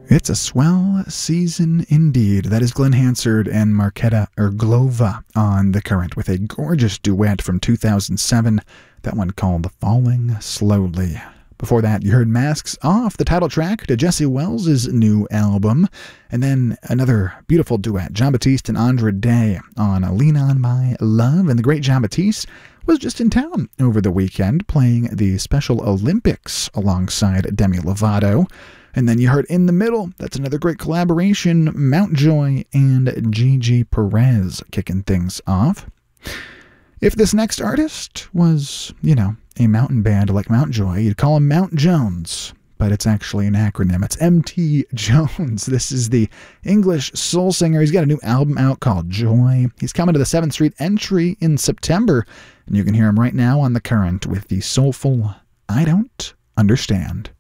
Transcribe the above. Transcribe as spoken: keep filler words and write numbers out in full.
It's a swell season indeed. That is Glenn Hansard and Marketa Irglova on The Current with a gorgeous duet from two thousand seven, that one called Falling Slowly. Before that, you heard Masks Off, the title track to Jesse Wells' new album, and then another beautiful duet, Jon Batiste and Andra Day on Lean On My Love. And the great Jon Batiste was just in town over the weekend playing the Special Olympics alongside Demi Lovato. And then you heard In the Middle, that's another great collaboration, Mountjoy and Gigi Perez kicking things off. If this next artist was, you know, a mountain band like Mountjoy, you'd call him Mount Jones, but it's actually an acronym. It's M T Jones. This is the English soul singer. He's got a new album out called Joy. He's coming to the seventh Street Entry in September, and you can hear him right now on The Current with the soulful I Don't Understand.